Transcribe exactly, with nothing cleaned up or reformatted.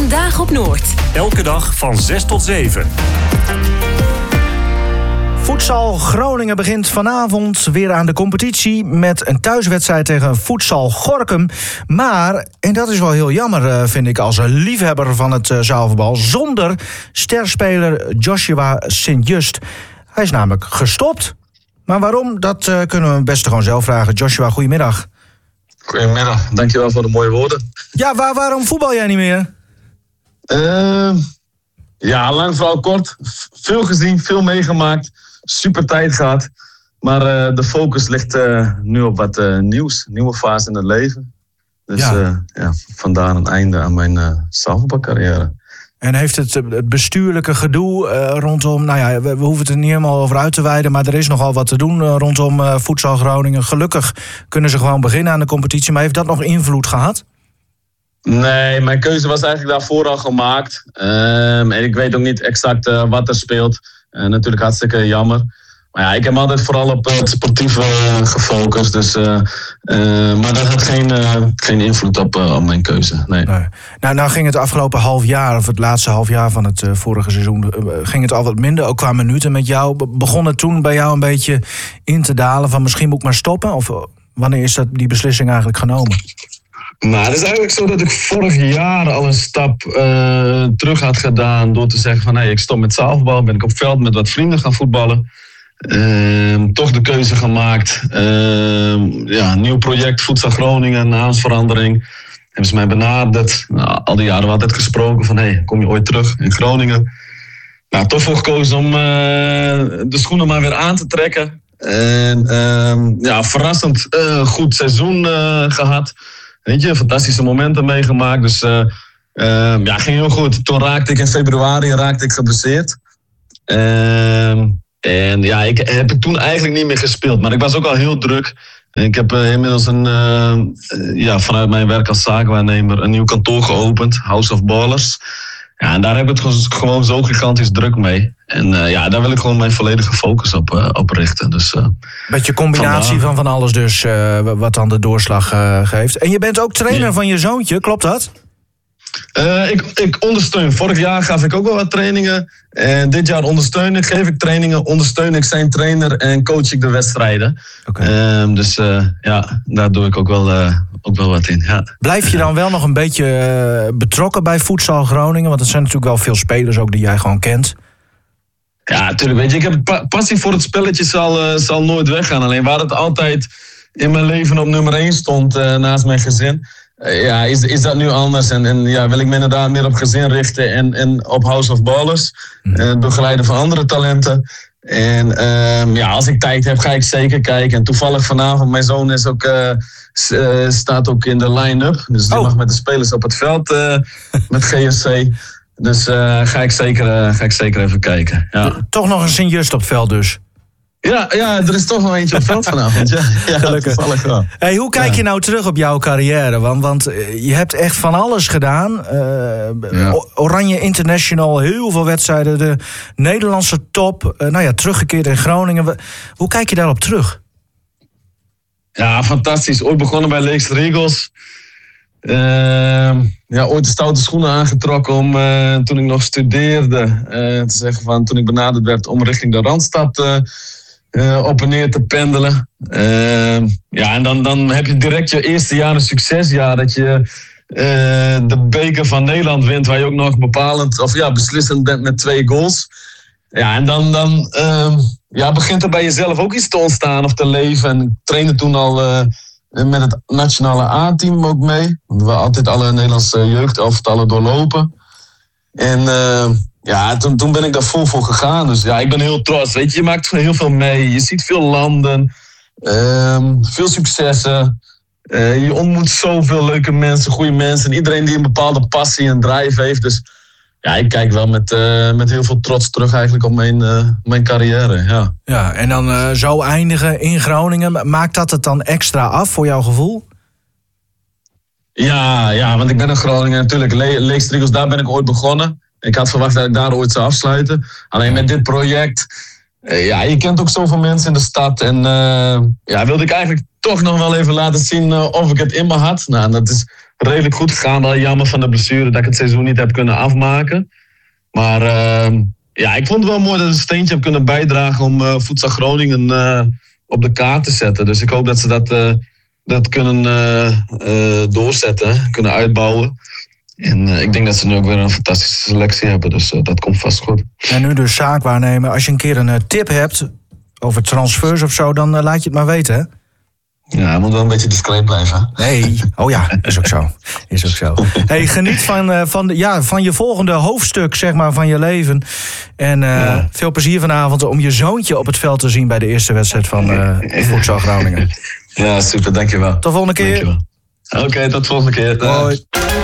Vandaag op Noord. Elke dag van zes tot zeven. Futsal Groningen begint vanavond weer aan de competitie met een thuiswedstrijd tegen Futsal Gorinchem. Maar, en dat is wel heel jammer vind ik als liefhebber van het zaalvoetbal, zonder sterspeler Joshua Sint-Just. Hij is namelijk gestopt. Maar waarom, dat uh, kunnen we hem best gewoon zelf vragen. Joshua, goedemiddag. Goedemiddag, dankjewel voor de mooie woorden. Ja, waar, waarom voetbal jij niet meer? Uh, ja, lang vooral kort. Veel gezien, veel meegemaakt. Super tijd gehad. Maar uh, de focus ligt uh, nu op wat uh, nieuws. Nieuwe fase in het leven. Dus ja. Uh, ja, vandaar een einde aan mijn uh, zaalvoetbalcarrière. En heeft het, het bestuurlijke gedoe uh, rondom... Nou ja, we, we hoeven het er niet helemaal over uit te wijden... maar er is nogal wat te doen uh, rondom uh, Futsal Groningen. Gelukkig kunnen ze gewoon beginnen aan de competitie. Maar heeft dat nog invloed gehad? Nee, mijn keuze was eigenlijk daarvoor al gemaakt. Um, en ik weet ook niet exact uh, wat er speelt. Uh, natuurlijk hartstikke jammer. Maar ja, ik heb altijd vooral op het sportieve uh, gefocust. Dus, uh, uh, maar dat had geen, uh, geen invloed op, uh, op mijn keuze. Nee. Nee. Nou, nou ging het afgelopen half jaar, of het laatste half jaar van het uh, vorige seizoen, uh, ging het al wat minder, ook qua minuten met jou. Begon het toen bij jou een beetje in te dalen van misschien moet ik maar stoppen? Of uh, wanneer is dat, die beslissing eigenlijk genomen? Nou, het is eigenlijk zo dat ik vorig jaar al een stap uh, terug had gedaan door te zeggen van hey, ik stop met zaalvoetbal, ben ik op veld met wat vrienden gaan voetballen. Uh, toch de keuze gemaakt. Uh, ja, een nieuw project, Futsal Groningen, naamsverandering. Hebben ze mij benaderd. Nou, al die jaren altijd gesproken van hey, kom je ooit terug in Groningen? Nou, toch voor gekozen om uh, de schoenen maar weer aan te trekken. En uh, ja, verrassend uh, goed seizoen uh, gehad. Weet je, fantastische momenten meegemaakt. Dus uh, uh, ja, ging heel goed. Toen raakte ik in februari raakte ik geblesseerd. Uh, en ja, ik heb ik toen eigenlijk niet meer gespeeld. Maar ik was ook al heel druk. Ik heb uh, inmiddels een, uh, uh, ja, vanuit mijn werk als zaakwaarnemer een nieuw kantoor geopend. House of Ballers. Ja, en daar heb ik het gewoon zo gigantisch druk mee. En uh, ja, daar wil ik gewoon mijn volledige focus op, uh, op richten. Dus, uh, beetje combinatie vandaar. van van alles dus, uh, wat dan de doorslag uh, geeft. En je bent ook trainer ja. van je zoontje, klopt dat? Uh, ik, ik ondersteun. Vorig jaar gaf ik ook wel wat trainingen. En dit jaar ondersteun ik, geef ik trainingen, ondersteun ik zijn trainer en coach ik de wedstrijden. Okay. Uh, dus uh, ja, daar doe ik ook wel, uh, ook wel wat in. Ja. Blijf je dan wel nog een beetje uh, betrokken bij Futsal Groningen? Want er zijn natuurlijk wel veel spelers ook die jij gewoon kent. Ja, natuurlijk. Weet je, ik heb pa- passie voor het spelletje zal, uh, zal nooit weggaan. Alleen waar het altijd in mijn leven op nummer één stond uh, naast mijn gezin. Uh, ja, is, is dat nu anders? En, en ja, wil ik me inderdaad meer op gezin richten en, en op House of Ballers. Mm. Uh, begeleiden van andere talenten. En uh, ja, als ik tijd heb, ga ik zeker kijken. En toevallig vanavond, mijn zoon is ook, uh, s- uh, staat ook in de line-up. Dus die oh. mag met de spelers op het veld uh, met G S C. Dus uh, ga, ik zeker, uh, ga ik zeker even kijken. Ja. Toch nog een Sint-Just op het veld dus? Ja, ja, er is toch nog eentje op het veld vanavond. Ja, ja, gelukkig. Wel. Hey, hoe kijk ja. je nou terug op jouw carrière? Want, want je hebt echt van alles gedaan. Uh, ja. Oranje International, heel veel wedstrijden. De Nederlandse top. Uh, nou ja, teruggekeerd in Groningen. Hoe kijk je daarop terug? Ja, fantastisch. Ooit begonnen bij Leekster Eagles. Uh, ja, ooit de stoute schoenen aangetrokken om uh, toen ik nog studeerde uh, te zeggen van toen ik benaderd werd om richting de Randstad uh, uh, op en neer te pendelen. Uh, ja, en dan, dan heb je direct je eerste jaar een succesjaar dat je uh, de beker van Nederland wint waar je ook nog bepalend of ja, beslissend bent met twee goals. Ja, en dan, dan uh, ja, begint er bij jezelf ook iets te ontstaan of te leven. En ik trainde toen al uh, met het nationale A-team ook mee. We hebben altijd alle Nederlandse jeugdelftallen doorlopen. En uh, ja, toen, toen ben ik daar vol voor gegaan. Dus ja, ik ben heel trots. Weet je, je maakt heel veel mee. Je ziet veel landen. Uh, veel successen. Uh, je ontmoet zoveel leuke mensen, goede mensen. En iedereen die een bepaalde passie en drive heeft. Dus ja, ik kijk wel met, uh, met heel veel trots terug eigenlijk op mijn, uh, mijn carrière. Ja. Ja, en dan uh, zo eindigen in Groningen. Maakt dat het dan extra af voor jouw gevoel? Ja, ja, want ik ben in Groningen natuurlijk. Le- Leekster Eagles, daar ben ik ooit begonnen. Ik had verwacht dat ik daar ooit zou afsluiten. Alleen met dit project, uh, ja, je kent ook zoveel mensen in de stad. En uh, ja, wilde ik eigenlijk toch nog wel even laten zien uh, of ik het in me had. Nou, dat is redelijk goed gegaan. Wel jammer van de blessure dat ik het seizoen niet heb kunnen afmaken. Maar uh, ja, ik vond het wel mooi dat ik een steentje heb kunnen bijdragen om uh, Futsal Groningen uh, op de kaart te zetten. Dus ik hoop dat ze dat, uh, dat kunnen uh, uh, doorzetten, kunnen uitbouwen. En uh, ik denk dat ze nu ook weer een fantastische selectie hebben. Dus uh, dat komt vast goed. En nu dus zaak waarnemen. Als je een keer een uh, tip hebt over transfers of zo, dan uh, laat je het maar weten, hè? Ja, hij moet wel een beetje discreet blijven. Nee, oh ja, is ook zo. Is ook zo. Hey, geniet van, uh, van, de, ja, van je volgende hoofdstuk, zeg maar, van je leven. En uh, ja. veel plezier vanavond om je zoontje op het veld te zien bij de eerste wedstrijd van uh, Futsal Groningen. Ja, super, dankjewel. Tot de volgende keer. Oké, okay, tot de volgende keer. Hoi.